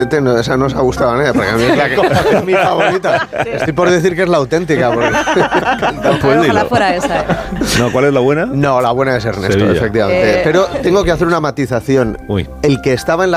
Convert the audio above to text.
No, esa no os ha gustado a nadie, porque a mí es mi favorita. Estoy por decir que es la auténtica. Ojalá fuera esa. No, ¿cuál es la buena? No, la buena es Ernesto, Sevilla. efectivamente. Pero tengo que hacer una matización. Uy. El que estaba en la